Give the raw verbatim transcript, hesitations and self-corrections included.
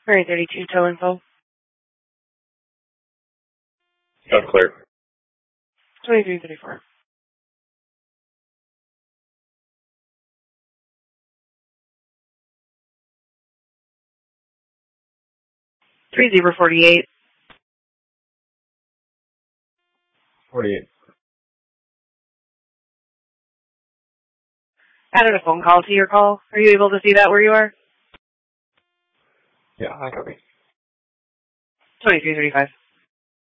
Area thirty-two, tow info. That's clear. twenty-three thirty-four. three zero forty-eight. forty-eight. Added a phone call to your call. Are you able to see that where you are? Yeah, I copy. twenty-three thirty-five.